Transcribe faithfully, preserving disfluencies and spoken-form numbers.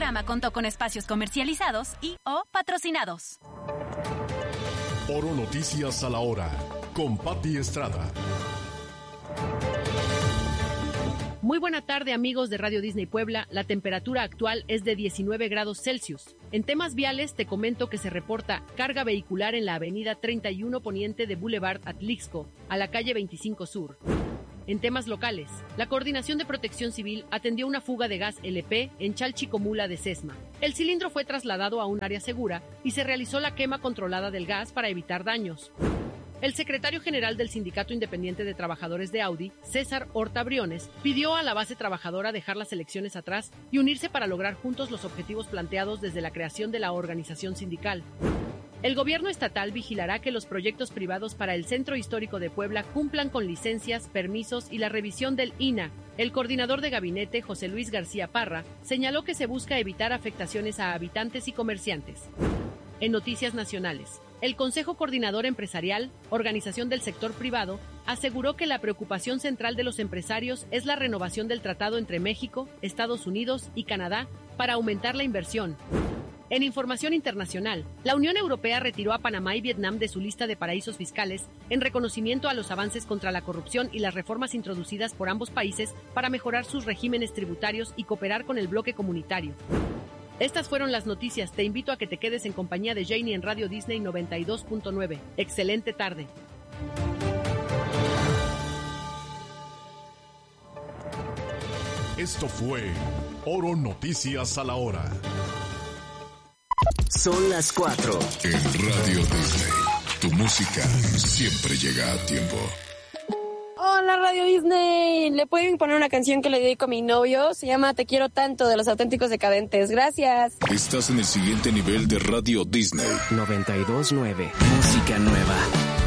programa contó con espacios comercializados y o patrocinados. Oro Noticias a la hora, con Pati Estrada. Muy buena tarde, amigos de Radio Disney Puebla. La temperatura actual es de diecinueve grados Celsius. En temas viales te comento que se reporta carga vehicular en la avenida treinta y uno Poniente de Boulevard Atlixco, a la calle veinticinco Sur. En temas locales, la Coordinación de Protección Civil atendió una fuga de gas L P en Chalchicomula de Sesma. El cilindro fue trasladado a un área segura y se realizó la quema controlada del gas para evitar daños. El secretario general del Sindicato Independiente de Trabajadores de Audi, César Horta Briones, pidió a la base trabajadora dejar las elecciones atrás y unirse para lograr juntos los objetivos planteados desde la creación de la organización sindical. El gobierno estatal vigilará que los proyectos privados para el Centro Histórico de Puebla cumplan con licencias, permisos y la revisión del I N A. El coordinador de gabinete, José Luis García Parra, señaló que se busca evitar afectaciones a habitantes y comerciantes. En noticias nacionales, el Consejo Coordinador Empresarial, organización del sector privado, aseguró que la preocupación central de los empresarios es la renovación del tratado entre México, Estados Unidos y Canadá para aumentar la inversión. En información internacional, la Unión Europea retiró a Panamá y Vietnam de su lista de paraísos fiscales en reconocimiento a los avances contra la corrupción y las reformas introducidas por ambos países para mejorar sus regímenes tributarios y cooperar con el bloque comunitario. Estas fueron las noticias. Te invito a que te quedes en compañía de Janie en Radio Disney noventa y dos punto nueve. Excelente tarde. Esto fue Oro Noticias a la hora. Son las cuatro. En Radio Disney, tu música siempre llega a tiempo. Hola Radio Disney, ¿le pueden poner una canción que le dedico a mi novio? Se llama Te quiero tanto, de Los Auténticos Decadentes. Gracias. Estás en el siguiente nivel de Radio Disney noventa y dos punto nueve. Música nueva.